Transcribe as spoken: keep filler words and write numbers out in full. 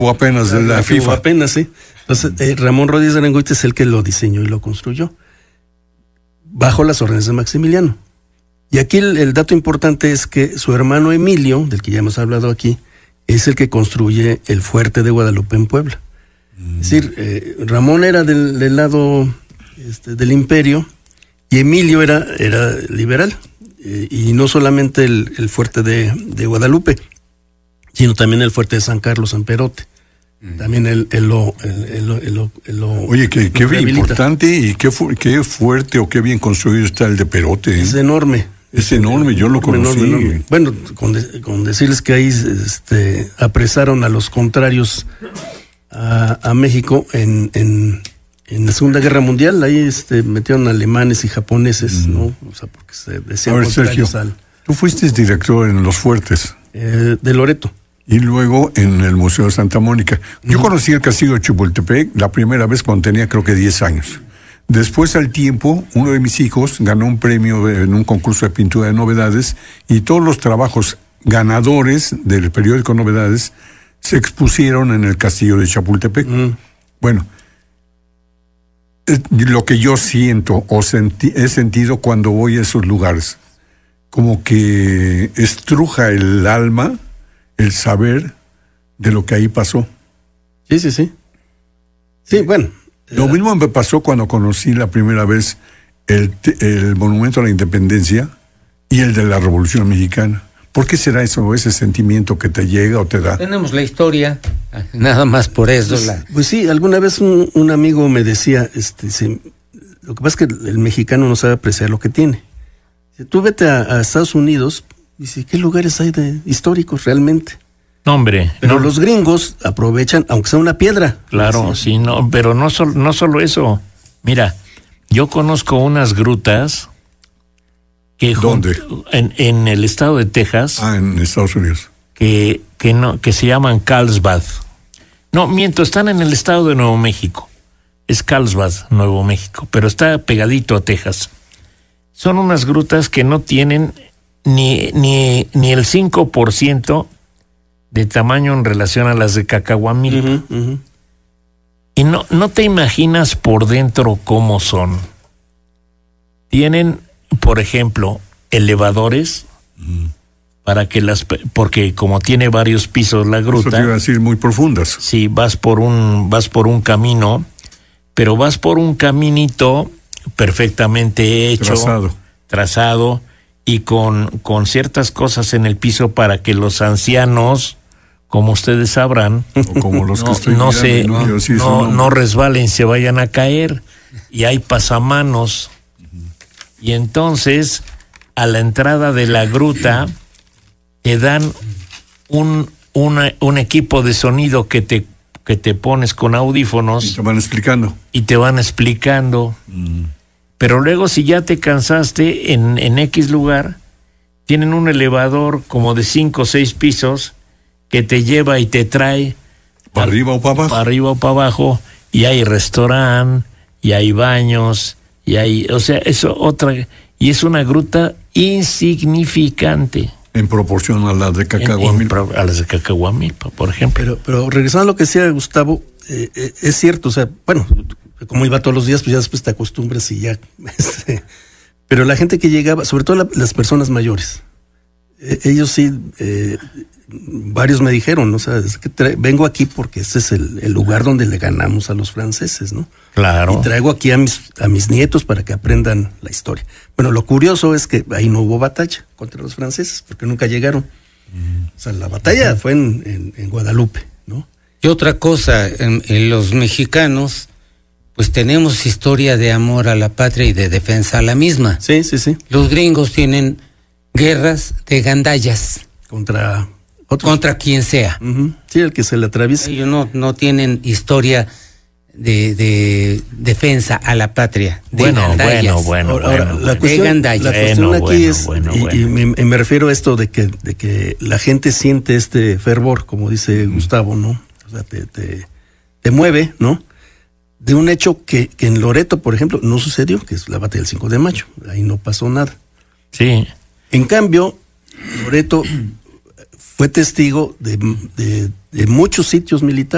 O apenas de la, la FIFA. O apenas, sí. Entonces, eh, Ramón Rodríguez de Arangoitia es el que lo diseñó y lo construyó, bajo las órdenes de Maximiliano. Y aquí el, el dato importante es que su hermano Emilio, del que ya hemos hablado aquí, es el que construye el fuerte de Guadalupe en Puebla. Mm. Es decir, eh, Ramón era del, del lado este, del imperio y Emilio era, era liberal. Eh, y no solamente el, el fuerte de, de Guadalupe, sino también el fuerte de San Carlos, San Perote. Mm. También él, él, lo, él, él, lo, él, lo, él lo... Oye, qué, qué bien importante y qué, fu- qué fuerte o qué bien construido está el de Perote. ¿eh? Es enorme. Es enorme, yo lo conocí. Enorme, enorme. Bueno, con, de, con decirles que ahí este, apresaron a los contrarios a, a México en, en, en la Segunda Guerra Mundial. Ahí este, metieron alemanes y japoneses, mm. ¿no? O sea, porque se decían a ver, Sergio, al... tú fuiste director en Los Fuertes. Eh, de Loreto. Y luego en el Museo de Santa Mónica. Yo mm. conocí el castillo de Chapultepec la primera vez cuando tenía creo que diez años. Después, al tiempo, uno de mis hijos ganó un premio en un concurso de pintura de novedades y todos los trabajos ganadores del periódico Novedades se expusieron en el castillo de Chapultepec. Mm. Bueno, lo que yo siento o senti- he sentido cuando voy a esos lugares, como que estruja el alma, el saber de lo que ahí pasó. Sí, sí, sí. Sí, bueno. Lo mismo me pasó cuando conocí la primera vez el, el Monumento a la Independencia y el de la Revolución Mexicana. ¿Por qué será eso, ese sentimiento que te llega o te da? Tenemos la historia, nada más por eso. Pues, la... pues sí, alguna vez un, un amigo me decía, este, se, lo que pasa es que el mexicano no sabe apreciar lo que tiene. Si tú vete a, a Estados Unidos, dice, ¿qué lugares hay de históricos realmente? No, hombre. Pero no. los gringos aprovechan, aunque sea una piedra. Claro, sí, no, pero no, sol, no solo eso. Mira, yo conozco unas grutas que ¿dónde? Junto, en, en el estado de Texas. Ah, en Estados Unidos. Que, que, no, que se llaman Carlsbad. No, miento, están en el estado de Nuevo México. Es Carlsbad, Nuevo México, pero está pegadito a Texas. Son unas grutas que no tienen ni, ni, ni el cinco por ciento de tamaño en relación a las de Cacahuamilpa. Uh-huh, uh-huh. Y no, no te imaginas por dentro cómo son. Tienen, por ejemplo, elevadores uh-huh. para que las, porque como tiene varios pisos la gruta. Eso te iba a decir, muy profundas. Sí, vas por un, vas por un camino, pero vas por un caminito perfectamente hecho, trazado, trazado y con, con ciertas cosas en el piso para que los ancianos, como ustedes sabrán, o como los no, que estoy no, mirando, se, no, no, sí, no, no. no resbalen, se vayan a caer, y hay pasamanos, y entonces a la entrada de la gruta te dan un, una, un equipo de sonido que te, que te pones con audífonos. Y te van explicando. Y te van explicando. Mm. Pero luego si ya te cansaste en, en X lugar, tienen un elevador como de cinco o seis pisos que te lleva y te trae para arriba o para abajo. Para arriba o para abajo, y hay restaurante, y hay baños, y hay, o sea, eso otra, y es una gruta insignificante. En proporción a las de Cacahuamilpa. A las de Cacahuamilpa, por ejemplo. Pero, pero regresando a lo que decía Gustavo, eh, eh, es cierto, o sea, bueno, como iba todos los días, pues ya después te acostumbras y ya. Este, pero la gente que llegaba, sobre todo la, las personas mayores, eh, ellos sí, eh, varios me dijeron, ¿no? O sea, es que tra- vengo aquí porque este es el, el lugar donde le ganamos a los franceses, ¿no? Claro. Y traigo aquí a mis, a mis nietos para que aprendan la historia. Bueno, lo curioso es que ahí no hubo batalla contra los franceses, porque nunca llegaron. Mm. O sea, la batalla mm. fue en, en, en Guadalupe, ¿no? Y otra cosa, en, en los mexicanos, pues tenemos historia de amor a la patria y de defensa a la misma. Sí, sí, sí. Los gringos tienen guerras de gandallas. Contra otros. Contra quien sea. Uh-huh. Sí, el que se le atraviesa. Ellos no, no tienen historia de, de defensa a la patria. De bueno, gandallas. bueno, bueno, Ahora, bueno. La cuestión, de gandallas. la cuestión bueno, aquí bueno, es, bueno, y, bueno. y me, me refiero a esto de que, de que la gente siente este fervor, como dice uh-huh. Gustavo, ¿no? O sea, te, te, te mueve, ¿no? De un hecho que, que en Loreto, por ejemplo, no sucedió, que es la batalla del cinco de mayo. Ahí no pasó nada. Sí. En cambio, Loreto fue testigo de, de, de muchos sitios militares.